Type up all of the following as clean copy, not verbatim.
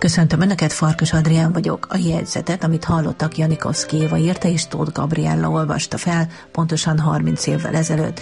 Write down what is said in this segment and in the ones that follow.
Köszöntöm Önöket, Farkas Adrián vagyok. A jegyzetet, amit hallottak, Janikovszky Éva írta és Tóth Gabriella olvasta fel pontosan 30 évvel ezelőtt,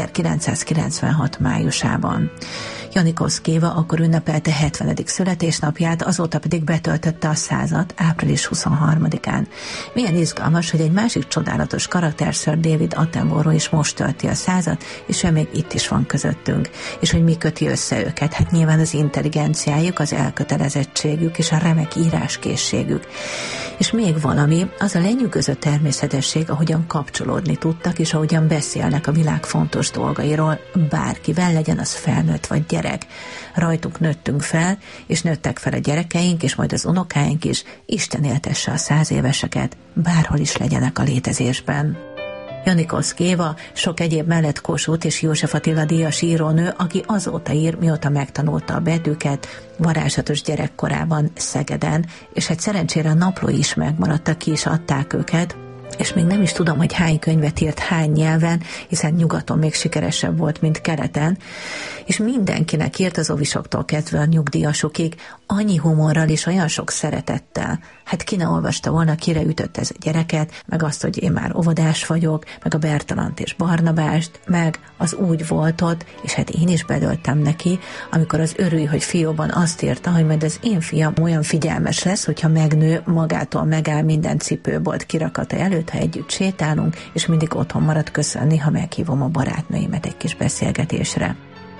1996 májusában. Janikovszky Éva akkor ünnepelte 70. születésnapját, azóta pedig betöltötte a 100-at április 23-án. Milyen izgalmas, hogy egy másik csodálatos karakter, Sir David Attenborough is most tölti a 100-at, és ő még itt is van közöttünk. És hogy mi köti össze őket? Hát nyilván az intelligenciájuk, az elkötelezettségük és a remek íráskészségük. És még valami, az a lenyűgöző természetesség, ahogyan kapcsolódni tudtak, és ahogyan beszélnek a világ fontos dolgairól, bárkivel, legyen az felnőtt vagy gyerek. Rajtuk nőttünk fel, és nőttek fel a gyerekeink, és majd az unokáink is. Isten éltesse a 100 éveseket, bárhol is legyenek a létezésben. Janikovszky Éva sok egyéb mellett Kossuth és József Attila díjas írónő, aki azóta ír, mióta megtanulta a betűket, varázslatos gyerekkorában Szegeden, és egy szerencsére a naplói is megmaradtak, ki is adták őket, és még nem is tudom, hogy hány könyvet írt hány nyelven, hiszen nyugaton még sikeresebb volt, mint keleten, és mindenkinek írt, az ovisoktól kezdve a nyugdíjasokig, annyi humorral és olyan sok szeretettel. Hát ki ne olvasta volna, kire ütött ez a gyereket, meg azt, hogy én már óvodás vagyok, meg a Bertalant és Barnabást, meg az úgy voltot, és hát én is bedöltem neki, amikor az Örülj, hogy fióban azt írta, hogy majd az én fiam olyan figyelmes lesz, hogyha megnő, magától megáll minden cipőbolt kirakata előtt, ha együtt sétálunk, és mindig otthon marad köszönni, ha meghívom a barátnőimet egy kis beszélgetésre.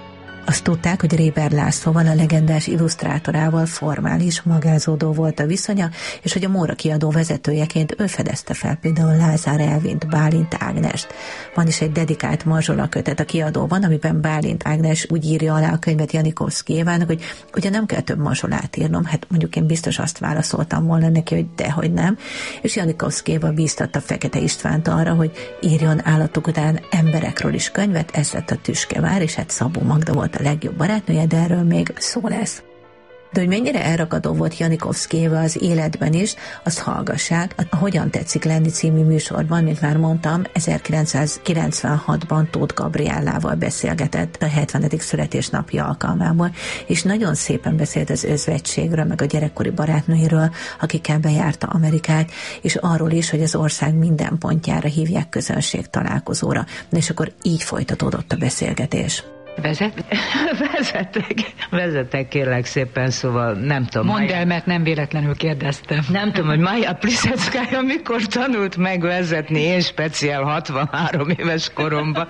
Azt tudták, hogy Réber Lászlóval, a legendás illusztrátorával formális, magázódó volt a viszonya, és hogy a Móra kiadó vezetőjeként ő fedezte fel például Lázár Elvint, Bálint Ágnest. Van is egy dedikált mazsola kötet a kiadóban, amiben Bálint Ágnes úgy írja alá a könyvet Janikovszky Évának, hogy ugye nem kell több mazsolát írnom, hát mondjuk én biztos azt válaszoltam volna neki, hogy dehogy nem, és Janikovszky Éva bíztatta Fekete Istvánt arra, hogy írjon állatok után emberekről is könyvet, ez lett a Tüskevár, és hát Szabó Magda volt a legjobb barátnője, de erről még szó lesz. De hogy mennyire elragadó volt Janikovszky Éva az életben is, azt hallgassák a Hogyan tetszik lenni című műsorban, mint már mondtam, 1996-ban Tóth Gabriellával beszélgetett a 70. születésnapja alkalmából, és nagyon szépen beszélt az özvegységről, meg a gyerekkori barátnőiről, akikkel bejárta Amerikát, és arról is, hogy az ország minden pontjára hívják közönség-találkozóra. Na és akkor így folytatódott a beszélgetés. Vezetek, kérlek szépen, szóval nem tudom. Mondd el, mert nem véletlenül kérdeztem. Nem tudom, hogy Maja Pliszeckája mikor tanult megvezetni, én speciál 63 éves koromban.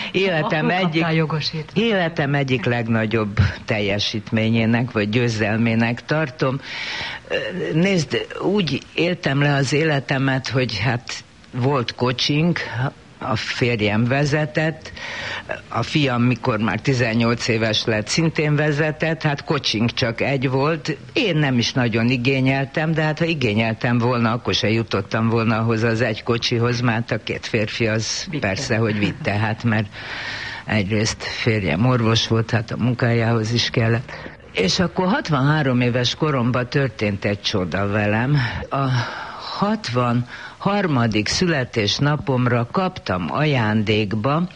Életem egyik legnagyobb teljesítményének, vagy győzelmének tartom. Nézd, úgy éltem le az életemet, hogy hát volt kocsink, a férjem vezetett, a fiam, mikor már 18 éves lett, szintén vezetett, hát kocsink csak egy volt. Én nem is nagyon igényeltem, de hát ha igényeltem volna, akkor se jutottam volna ahhoz az egy kocsihoz, mert a két férfi az vitte. Persze, hogy vitte, hát mert egyrészt férjem orvos volt, hát a munkájához is kellett. És akkor 63 éves koromban történt egy csoda velem. A 63. születésnapomra kaptam ajándékba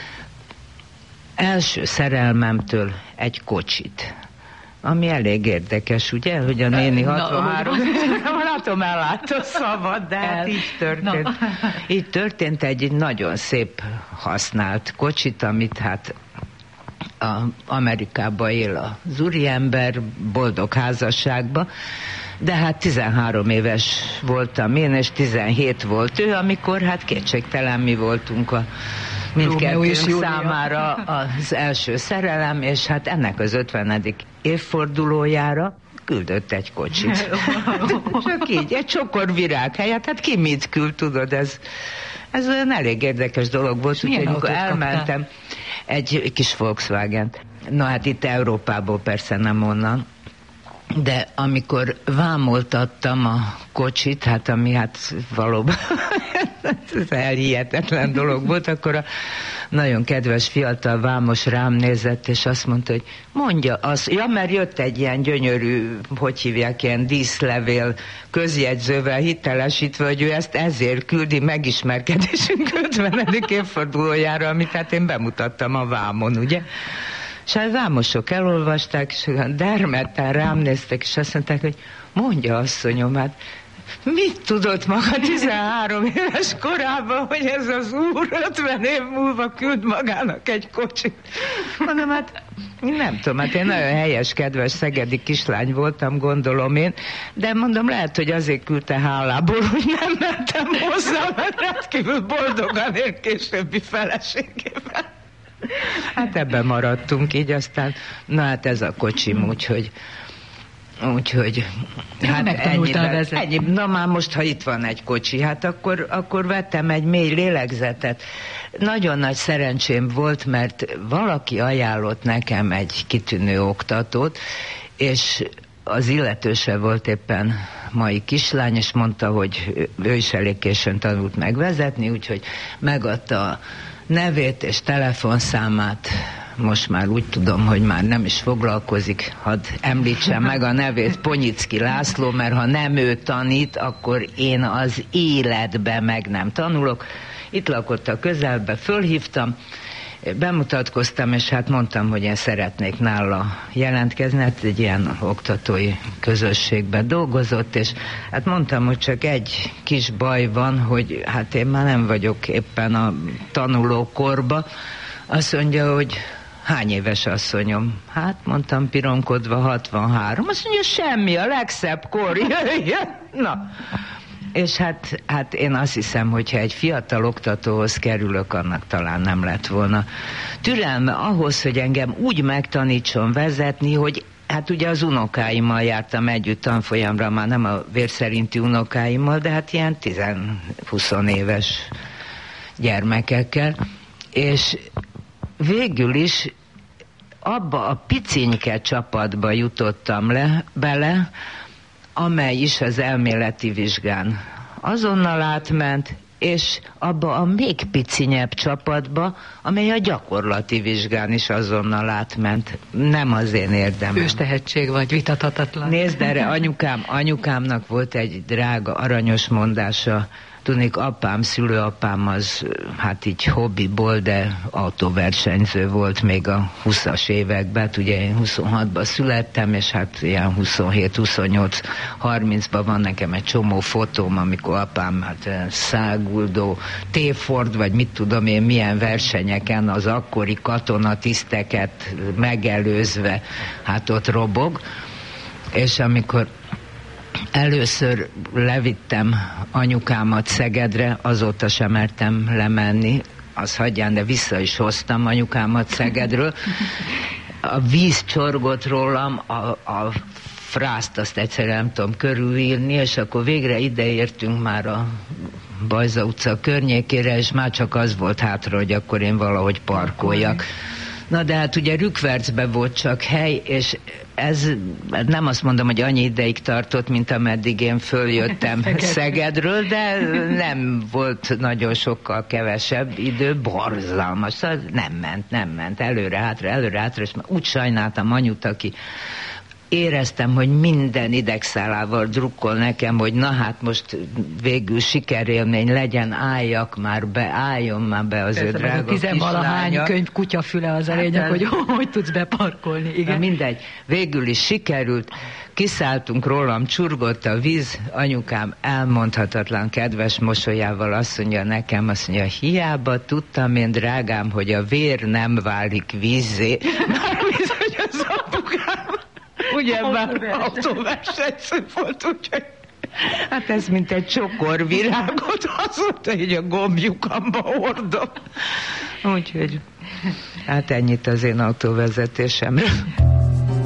első szerelmemtől egy kocsit. Ami elég érdekes, ugye, hogy a néni 63... Látom, ellátó szabad, de hát így történt. Így történt egy nagyon szép használt kocsit, amit hát Amerikában él az úriember, boldog házasságban, de hát 13 éves voltam én, és 17 volt ő, amikor hát kétségtelen mi voltunk a mindkettőnk számára az első szerelem, és hát ennek az 50. évfordulójára küldött egy kocsit. Csak így, egy csokor virág helyett, hát ki mit küld, tudod, ez olyan elég érdekes dolog volt, úgyhogy amikor elmentem, egy kis Volkswagen-t. Na hát itt Európából persze nem onnan, de amikor vámoltattam a kocsit, hát ami hát valóban elhihetetlen dolog volt, akkor a nagyon kedves fiatal vámos rám nézett, és azt mondta, hogy mondja azt, ja, mert jött egy ilyen gyönyörű, hogy hívják, ilyen díszlevél közjegyzővel hitelesítve, hogy ő ezt ezért küldi megismerkedésünk 50. évfordulójára, amit hát én bemutattam a vámon, ugye? És hát vámosok elolvasták, és dermedten rám néztek, és azt mondták, hogy mondja, asszonyom, hát mit tudott maga 13 éves korában, hogy ez az úr 50 év múlva küld magának egy kocsit? Mondom, hát nem tudom, hát én nagyon helyes, kedves szegedi kislány voltam, gondolom én, de mondom, lehet, hogy azért küldte hálából, hogy nem mentem hozzá, mert rendkívül boldogan él későbbi feleségével. Hát ebben maradtunk így, aztán, na hát ez a kocsim, úgyhogy hát ennyi. Na már most, ha itt van egy kocsi, hát akkor vettem egy mély lélegzetet. Nagyon nagy szerencsém volt, mert valaki ajánlott nekem egy kitűnő oktatót, és az illetőse volt éppen mai kislány, és mondta, hogy ő is elég későn tanult megvezetni, úgyhogy megadta a nevét és telefonszámát. Most már úgy tudom, hogy már nem is foglalkozik, hadd említsem meg a nevét, Ponyicki László, mert ha nem ő tanít, akkor én az életben meg nem tanulok. Itt lakott a közelbe, fölhívtam, bemutatkoztam, és hát mondtam, hogy én szeretnék nála jelentkezni, hát egy ilyen oktatói közösségben dolgozott, és hát mondtam, hogy csak egy kis baj van, hogy hát én már nem vagyok éppen a tanulókorba. Azt mondja, hogy hány éves asszonyom? Hát mondtam pironkodva 63. Azt mondja, semmi, a legszebb kor, jöjjön. Na, és hát én azt hiszem, hogyha egy fiatal oktatóhoz kerülök, annak talán nem lett volna türelme ahhoz, hogy engem úgy megtanítson vezetni, hogy hát ugye az unokáimmal jártam együtt tanfolyamra, már nem a vérszerinti unokáimmal, de hát ilyen 10-20 éves gyermekekkel, és végül is abba a picinke csapatba jutottam bele, amely is az elméleti vizsgán azonnal átment, és abba a még picinyebb csapatba, amely a gyakorlati vizsgán is azonnal átment. Nem az én érdemem. Ős tehetség vagy, vitathatatlan. Nézd erre, anyukámnak volt egy drága, aranyos mondása. Tudnék, szülőapám az hát így hobbiból, de autóversenyző volt még a 20-as években. Ugye én 26-ban születtem, és hát ilyen 27-28-30-ban van nekem egy csomó fotóm, amikor apám hát száguldó, T-Ford, vagy mit tudom én, milyen versenyeken az akkori katonatiszteket megelőzve, hát ott robog. És amikor először levittem anyukámat Szegedre, azóta sem mertem lemenni, az hagyján, de vissza is hoztam anyukámat Szegedről. A víz csorgott rólam, a frászt azt egyszerűen nem tudom körülírni, és akkor végre ideértünk már a Bajza utca környékére, és már csak az volt hátra, hogy akkor én valahogy parkoljak. Na de hát ugye Rükvercben volt csak hely, és ez nem azt mondom, hogy annyi ideig tartott, mint ameddig én följöttem Szegedről, de nem volt nagyon sokkal kevesebb idő, borzalmas, nem ment, előre-hátra, és úgy sajnáltam anyut, aki éreztem, hogy minden idegszálával drukkol nekem, hogy na hát most végül sikerélmény legyen, álljon már be az ő drága kislánya. Valahány könyv kutyafüle az a lényeg, hogy tudsz beparkolni. Igen. Na mindegy, végül is sikerült, kiszálltunk rólam, csurgott a víz, anyukám elmondhatatlan kedves mosolyával azt mondja nekem, hiába tudtam én, drágám, hogy a vér nem válik vízzé. Mármint, hogy az apukám ugye már autóversenyző volt, úgyhogy hát ez mint egy csokorvirágot, az volt, hogy a gombjukamba hordom. Úgyhogy hát ennyit az én autóvezetésemről.